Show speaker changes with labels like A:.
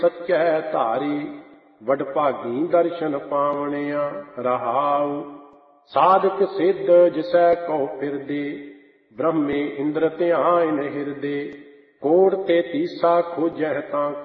A: ਸੱਚੈ ਧਾਰੀ, ਵਡਭਾਗੀ ਦਰਸ਼ਨ ਪਾਵਣਿਆ। ਰਹਾਉ ਸਾਧਕ ਸਿੱਧ ਜਿਸੈ ਕਉ ਫਿਰਦੇ, ਬ੍ਰਹਮੇ ਇੰਦਰ ਧਿਆਨ ਹਿਰਦੇ। ਕੋਟ ਤੇ ਤੀਸਾ ਖੋਜਹਿ ਤਾਂ